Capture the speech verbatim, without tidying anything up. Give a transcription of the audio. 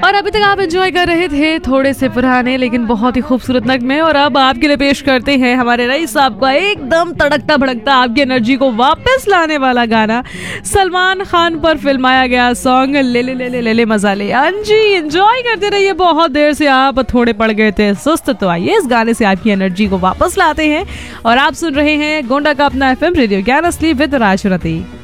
और अभी तक आप एंजॉय कर रहे थे थोड़े से पुराने लेकिन बहुत ही खूबसूरत नगमे। और अब आपके लिए पेश करते हैं हमारे रईस साहब का एकदम तड़कता भड़कता आपकी एनर्जी को वापस लाने वाला गाना, सलमान खान पर फिल्माया गया सॉन्ग ले ले ले ले ले ले मजा ले। हाँ जी, एंजॉय करते रहिए। बहुत देर से आप थोड़े पड़ गए थे सुस्त, तो आइए इस गाने से आपकी एनर्जी को वापस लाते हैं। और आप सुन रहे हैं गोंडा का अपना एफएम रेडियो ज्ञान असली विद राजरती।